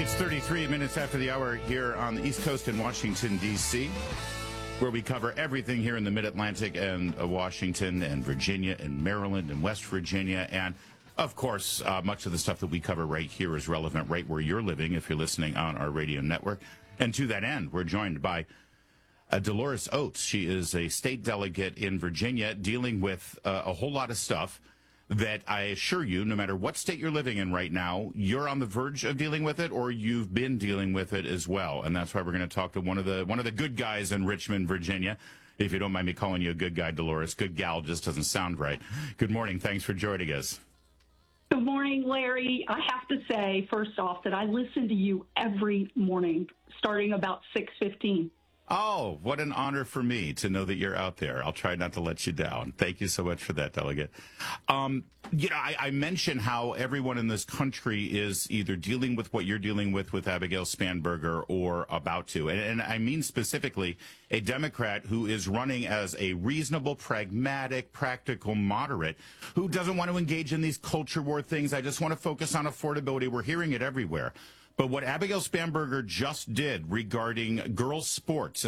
It's 33 minutes after the hour here on the East Coast in Washington, D.C., where we cover everything here in the Mid-Atlantic and Washington and Virginia and Maryland and West Virginia. And, of course, much of the stuff that we cover right here is relevant right where you're living if you're listening on our radio network. And to that end, we're joined by Dolores Oates. She is a state delegate in Virginia dealing with a whole lot of stuff that I assure you, no matter what state you're living in right now, you're on the verge of dealing with it or you've been dealing with it as well. And that's why we're going to talk to one of the good guys in Richmond, Virginia. If you don't mind me calling you a good guy, Dolores. Good gal just doesn't sound right. Good morning. Thanks for joining us. Good morning, Larry. I have to say, first off, that I listen to you every morning, starting about 6:15. Oh, what an honor for me to know that you're out there. I'll try not to let you down. Thank you so much for that, Delegate. I mentioned how everyone in this country is either dealing with what you're dealing with Abigail Spanberger or about to. And I mean specifically a Democrat who is running as a reasonable, pragmatic, practical moderate who doesn't want to engage in these culture war things. I just want to focus on affordability. We're hearing it everywhere. But what Abigail Spanberger just did regarding girls' sports